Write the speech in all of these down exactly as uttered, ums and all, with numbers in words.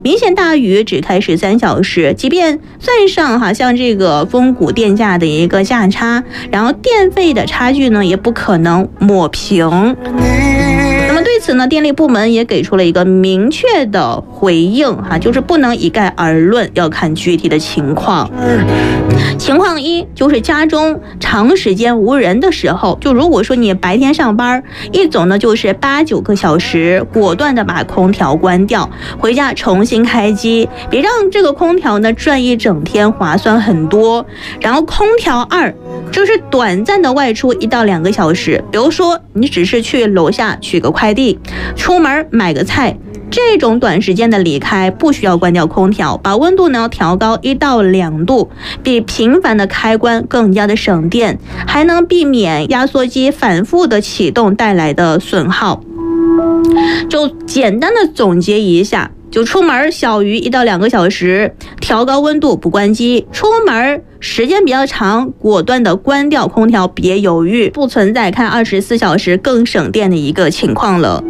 明显大于只开十三小时，即便算上哈像这个峰谷电价的一个价差，然后电费的差距呢也不可能抹平。那么对此呢，电力部门也给出了一个明确的回应哈，就是不能一概而论，要看具体的情况。情况一就是家中长时间无人的时候，就如果说你白天上班，一走呢就是八九个小时，果断的把空调关掉，回家重新开机，别让这个空调呢转一整天，划算很多。然后空调二就是短暂的外出一到两个小时，比如说你只是去楼下取个快递，出门买个菜，这种短时间的离开不需要关掉空调，把温度呢调高一到两度，比频繁的开关更加的省电，还能避免压缩机反复的启动带来的损耗。就简单的总结一下，就出门小于一到两个小时，调高温度不关机；出门时间比较长，果断的关掉空调，别犹豫，不存在开二十四小时更省电的一个情况了。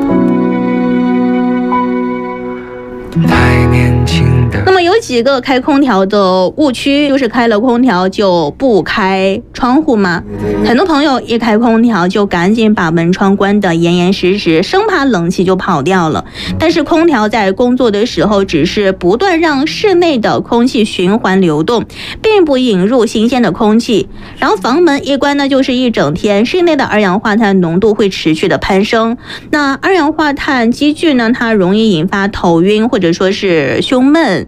太年轻的。 那么有几个开空调的误区，就是开了空调就不开窗户吗？很多朋友一开空调就赶紧把门窗关得严严实实，生怕冷气就跑掉了。但是空调在工作的时候只是不断让室内的空气循环流动，并不引入新鲜的空气。然后房门一关呢就是一整天，室内的二氧化碳浓度会持续的攀升。那二氧化碳积聚呢，它容易引发头晕或者说是胸闷。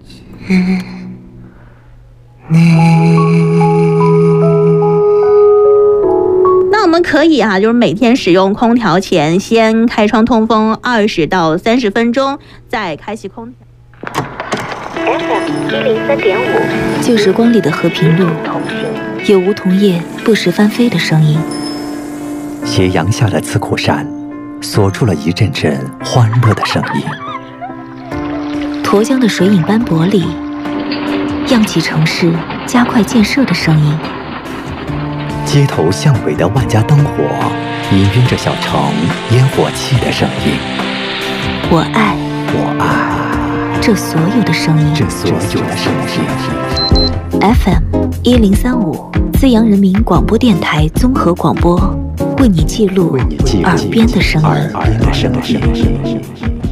那我们可以啊，就是每天使用空调前先开窗通风二十到三十分钟，再开启空调。 F M 一零三点五， 旧时光里的和平路，有梧桐叶不时翻飞的声音。 斜阳下的刺库山，锁住了一阵阵欢乐的声音。 沱江的水影斑驳里，漾起城市加快建设的声音。 街头巷尾的万家灯火，氤氲着小城烟火气的声音。 我爱， 我爱这所有的声音， 这所有的声音。 F M 一零三五，资阳人民广播电台综合广播，为你记录耳边的声音。 耳边的声音。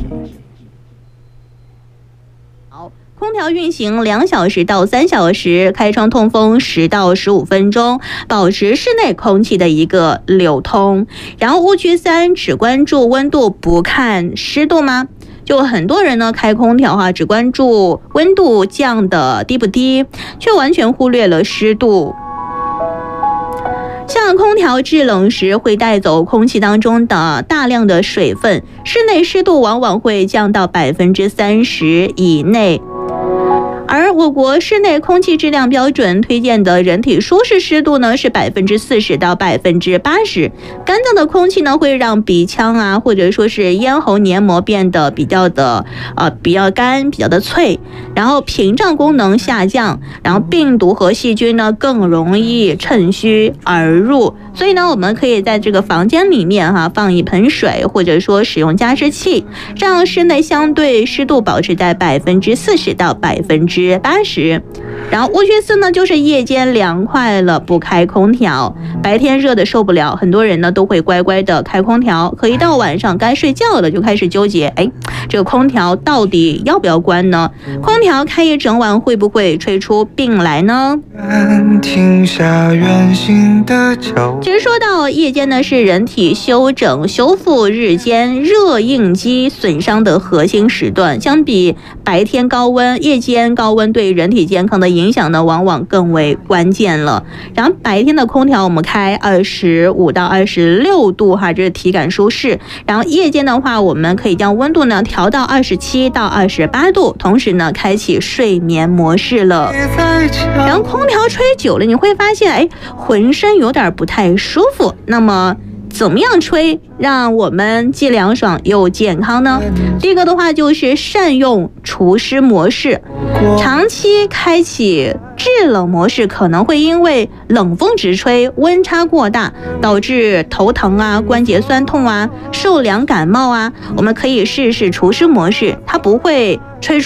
空调运行两小时到三小时，开窗通风十到十五分钟，保持室内空气的一个流通。然后误区三，只关注温度不看湿度吗？就很多人呢开空调哈、啊，只关注温度降的低不低，却完全忽略了湿度。像空调制冷时会带走空气当中的大量的水分，室内湿度往往会降到百分之三十以内。而我国室内空气质量标准推荐的人体舒适湿度呢是百分之四十到百分之八十。干燥的空气呢会让鼻腔啊或者说是咽喉黏膜变得比较的呃比较干、比较的脆，然后屏障功能下降，然后病毒和细菌呢更容易趁虚而入。所以呢，我们可以在这个房间里面哈、啊、放一盆水，或者说使用加湿器，让室内相对湿度保持在百分之四十到百分之八十。然后误区四呢，就是夜间凉快了不开空调，白天热的受不了，很多人呢都会乖乖的开空调，可一到晚上该睡觉了就开始纠结，哎，这个空调到底要不要关呢？空调开一整晚会不会吹出病来呢？ 停下远行的脚步。 其实说到夜间呢，是人体休整修复日间热应激损伤的核心时段，相比白天高温，夜间高温对人体健康的影响呢往往更为关键了。然后白天的空调我们开二十五到二十六度哈，这是体感舒适。然后夜间的话，我们可以将温度呢调到二十七到二十八度，同时呢开启睡眠模式了。然后空调吹久了，你会发现哎，浑身有点不太舒服。那么怎么样吹让我们既凉爽又健康呢？第一个的话就是善用除湿模式，长期开启制冷模式可能会因为冷风直吹、温差过大导致头疼啊、关节酸痛啊、受凉感冒啊，我们可以试试除湿模式，它不会吹出